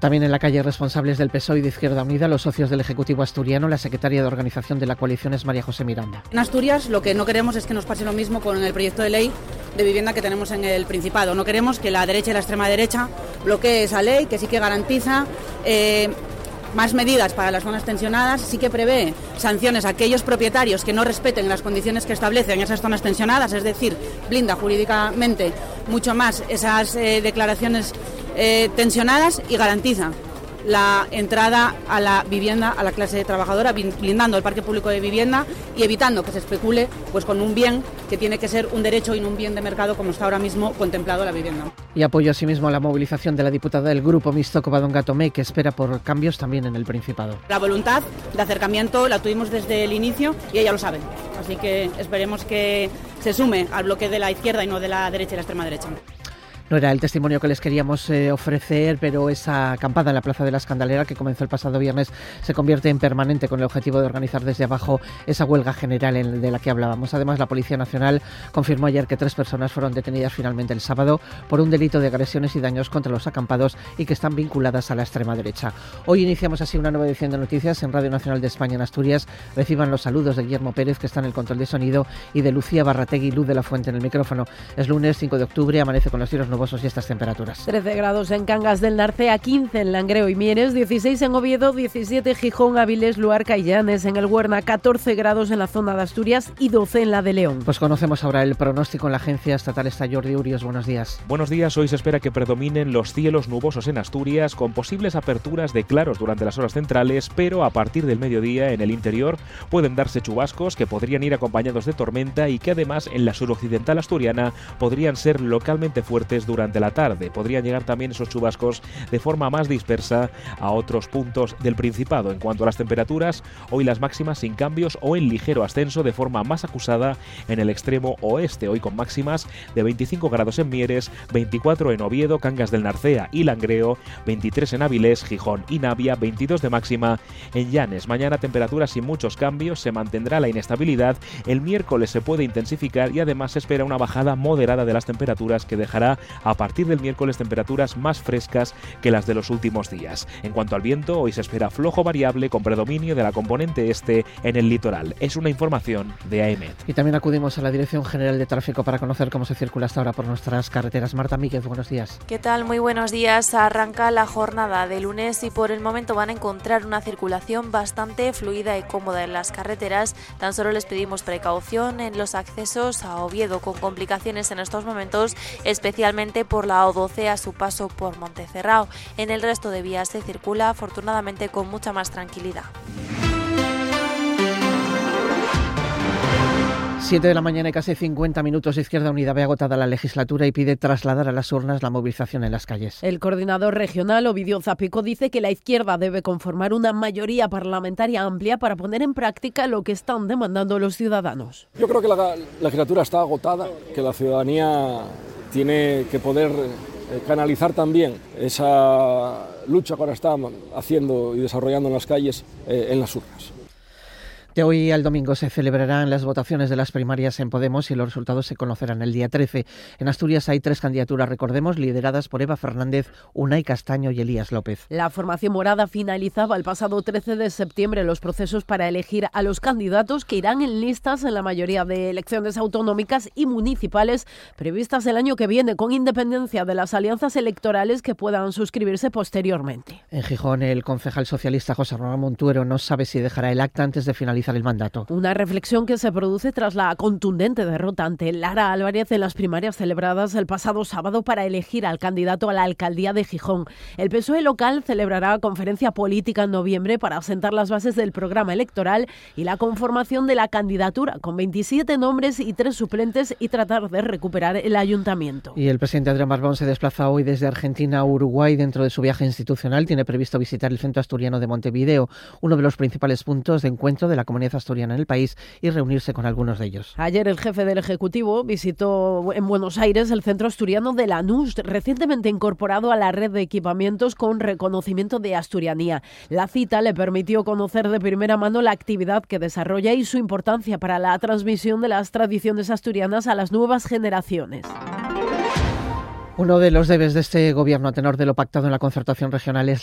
También en la calle, responsables del PSOE y de Izquierda Unida, los socios del Ejecutivo asturiano. La secretaria de organización de la coalición es María José Miranda. En Asturias lo que no queremos es que nos pase lo mismo con el proyecto de ley de vivienda que tenemos en el Principado. No queremos que la derecha y la extrema derecha bloquee esa ley que sí que garantiza más medidas para las zonas tensionadas, sí que prevé sanciones a aquellos propietarios que no respeten las condiciones que establecen esas zonas tensionadas, es decir, blinda jurídicamente mucho más esas declaraciones tensionadas y garantiza la entrada a la vivienda a la clase trabajadora, blindando el parque público de vivienda y evitando que se especule pues con un bien que tiene que ser un derecho y no un bien de mercado como está ahora mismo contemplado la vivienda. Y apoyo asimismo a la movilización de la diputada del Grupo Mixto Covadonga Tomé, que espera por cambios también en el Principado. La voluntad de acercamiento la tuvimos desde el inicio y ella lo sabe, así que esperemos que se sume al bloque de la izquierda y no de la derecha y la extrema derecha. No era el testimonio que les queríamos ofrecer, pero esa acampada en la Plaza de la Escandalera, que comenzó el pasado viernes, se convierte en permanente con el objetivo de organizar desde abajo esa huelga general de la que hablábamos. Además, la Policía Nacional confirmó ayer que 3 personas fueron detenidas finalmente el sábado por un delito de agresiones y daños contra los acampados y que están vinculadas a la extrema derecha. Hoy iniciamos así una nueva edición de noticias en Radio Nacional de España en Asturias. Reciban los saludos de Guillermo Pérez, que está en el control de sonido, y de Lucía Barrategui, Luz de la Fuente en el micrófono. Es lunes 5 de octubre, amanece con los cielos nubosos y estas temperaturas. 13 grados en Cangas del Narcea, 15 en Langreo y Mieres, 16 en Oviedo, 17 Gijón, Áviles, Luarca y Llanes. En el Huerna, 14 grados en la zona de Asturias y 12 en la de León. Pues conocemos ahora el pronóstico en la agencia estatal. Está Jordi Urios. Buenos días. Buenos días. Hoy se espera que predominen los cielos nubosos en Asturias, con posibles aperturas de claros durante las horas centrales, pero a partir del mediodía en el interior pueden darse chubascos que podrían ir acompañados de tormenta y que además en la suroccidental asturiana podrían ser localmente fuertes durante la tarde. Podrían llegar también esos chubascos de forma más dispersa a otros puntos del Principado. En cuanto a las temperaturas, hoy las máximas sin cambios o en ligero ascenso de forma más acusada en el extremo oeste. Hoy con máximas de 25 grados en Mieres, 24 en Oviedo, Cangas del Narcea y Langreo, 23 en Áviles, Gijón y Navia, 22 de máxima en Llanes. Mañana temperaturas sin muchos cambios, se mantendrá la inestabilidad. El miércoles se puede intensificar y además se espera una bajada moderada de las temperaturas que dejará a partir del miércoles temperaturas más frescas que las de los últimos días. En cuanto al viento, hoy se espera flojo variable con predominio de la componente este en el litoral. Es una información de AEMET. Y también acudimos a la Dirección General de Tráfico para conocer cómo se circula hasta ahora por nuestras carreteras. Marta Míguez, buenos días. ¿Qué tal? Muy buenos días. Arranca la jornada de lunes y por el momento van a encontrar una circulación bastante fluida y cómoda en las carreteras. Tan solo les pedimos precaución en los accesos a Oviedo, con complicaciones en estos momentos, especialmente por la O12 a su paso por Montecerrao. En el resto de vías se circula afortunadamente con mucha más tranquilidad. 7 de la mañana y casi 50 minutos. Izquierda Unida ve agotada la legislatura y pide trasladar a las urnas la movilización en las calles. El coordinador regional, Ovidio Zapico, dice que la izquierda debe conformar una mayoría parlamentaria amplia para poner en práctica lo que están demandando los ciudadanos. Yo creo que la legislatura está agotada, que la ciudadanía tiene que poder canalizar también esa lucha que ahora está haciendo y desarrollando en las calles en las urnas. De hoy al domingo se celebrarán las votaciones de las primarias en Podemos y los resultados se conocerán el día 13. En Asturias hay 3 candidaturas, recordemos, lideradas por Eva Fernández, Unai Castaño y Elías López. La formación morada finalizaba el pasado 13 de septiembre los procesos para elegir a los candidatos que irán en listas en la mayoría de elecciones autonómicas y municipales previstas el año que viene, con independencia de las alianzas electorales que puedan suscribirse posteriormente. En Gijón, el concejal socialista José Ramón Montuero no sabe si dejará el acta antes de finalizar el mandato. Una reflexión que se produce tras la contundente derrota ante Lara Álvarez en las primarias celebradas el pasado sábado para elegir al candidato a la alcaldía de Gijón. El PSOE local celebrará conferencia política en noviembre para asentar las bases del programa electoral y la conformación de la candidatura, con 27 nombres y 3 suplentes, y tratar de recuperar el ayuntamiento. Y el presidente Adrián Barbón se desplaza hoy desde Argentina a Uruguay. Dentro de su viaje institucional tiene previsto visitar el Centro Asturiano de Montevideo, uno de los principales puntos de encuentro de la comunidad asturiana en el país, y reunirse con algunos de ellos. Ayer el jefe del Ejecutivo visitó en Buenos Aires el Centro Asturiano de Lanús, recientemente incorporado a la red de equipamientos con reconocimiento de asturianía. La cita le permitió conocer de primera mano la actividad que desarrolla y su importancia para la transmisión de las tradiciones asturianas a las nuevas generaciones. Uno de los debes de este gobierno, a tenor de lo pactado en la concertación regional, es